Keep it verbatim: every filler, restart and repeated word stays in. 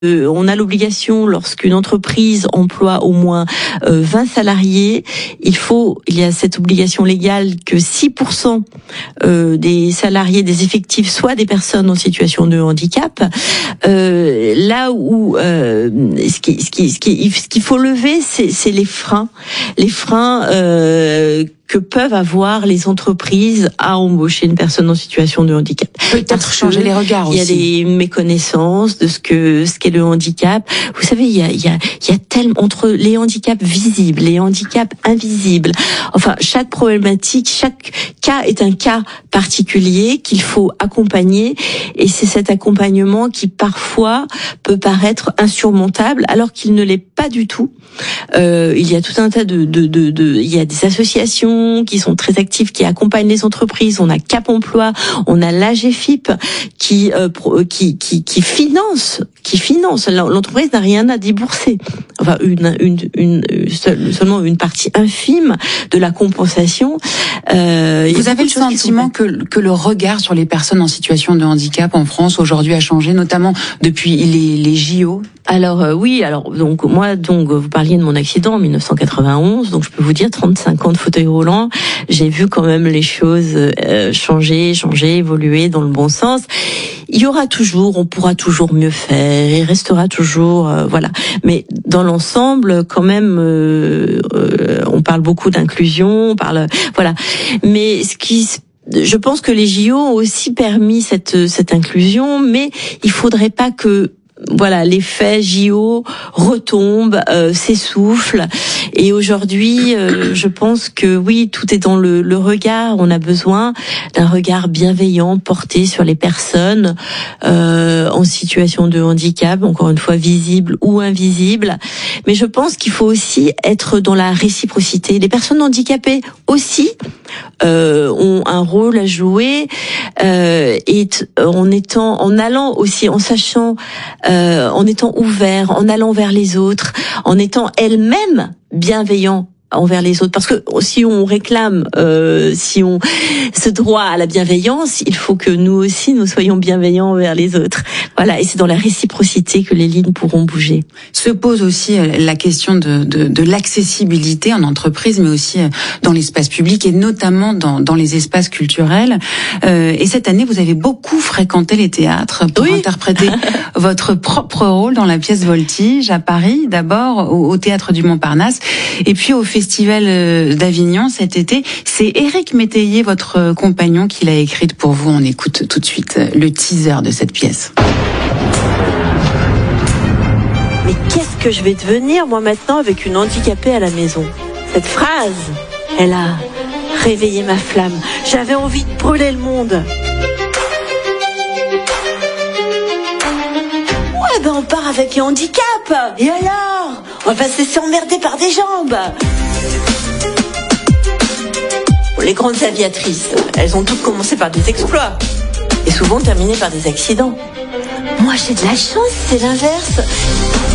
Euh, on a l'obligation, lorsqu'une entreprise emploie au moins euh, vingt salariés, il faut, il y a cette obligation légale que six pour cent euh, des salariés, des effectifs soient des personnes en situation de handicap. Euh, là où euh, ce qui, ce qui, ce qui, ce qu'il faut lever, c'est, c'est les freins, les freins. Euh, que peuvent avoir les entreprises à embaucher une personne en situation de handicap. Peut-être changer les regards aussi. Il y a des méconnaissances de ce que ce qu'est le handicap. Vous savez, il y a il y a il y a tellement entre les handicaps visibles, les handicaps invisibles. Enfin, chaque problématique, chaque cas est un cas particulier qu'il faut accompagner, et c'est cet accompagnement qui parfois peut paraître insurmontable alors qu'il ne l'est pas du tout. Euh, il y a tout un tas de de de, de il y a des associations qui sont très actifs, qui accompagnent les entreprises. On a Cap Emploi, on a l'A G F I P qui euh, qui qui qui finance, qui finance. L'entreprise n'a rien à débourser. Enfin, une une une seule, seulement une partie infime de la compensation. Euh, Vous avez le sentiment que que le regard sur les personnes en situation de handicap en France aujourd'hui a changé, notamment depuis les les J O? Alors euh, oui, alors donc moi donc vous parliez de mon accident en mille neuf cent quatre-vingt-onze, donc je peux vous dire trente-cinq ans de fauteuil roulant, j'ai vu quand même les choses euh, changer, changer, évoluer dans le bon sens. Il y aura toujours, on pourra toujours mieux faire, il restera toujours euh, voilà. Mais dans l'ensemble, quand même, euh, euh, on parle beaucoup d'inclusion, on parle voilà. Mais ce qui je pense que les J O ont aussi permis cette cette inclusion, mais il faudrait pas que voilà, l'effet J O retombe, euh, s'essouffle. Et aujourd'hui, euh, je pense que oui, tout est dans le, le regard. On a besoin d'un regard bienveillant porté sur les personnes euh, en situation de handicap, encore une fois visible ou invisible. Mais je pense qu'il faut aussi être dans la réciprocité. Les personnes handicapées aussi euh, ont un rôle à jouer, euh, et en étant, en allant aussi, en sachant. Euh, en étant ouvert, en allant vers les autres, en étant elle-même bienveillant envers les autres. Parce que si on réclame, euh, si on ce droit à la bienveillance, il faut que nous aussi nous soyons bienveillants envers les autres. Voilà, et c'est dans la réciprocité que les lignes pourront bouger. Se pose aussi la question de, de, de l'accessibilité en entreprise, mais aussi dans l'espace public et notamment dans, dans les espaces culturels. Euh, et cette année, vous avez beaucoup fréquenté les théâtres pour oui. interpréter votre propre rôle dans la pièce Voltige à Paris, d'abord au, au Théâtre du Montparnasse, et puis au Festival d'Avignon cet été. C'est Éric Métayer, votre compagnon, qui l'a écrite pour vous. On écoute tout de suite le teaser de cette pièce. Mais qu'est-ce que je vais devenir, moi, maintenant, avec une handicapée à la maison? Cette phrase, elle a réveillé ma flamme. J'avais envie de brûler le monde. Ouais, ben on part avec un handicap. Et alors? On va pas se laisser emmerder par des jambes. Les grandes aviatrices, elles ont toutes commencé par des exploits et souvent terminé par des accidents. Moi, j'ai de la chance, c'est l'inverse.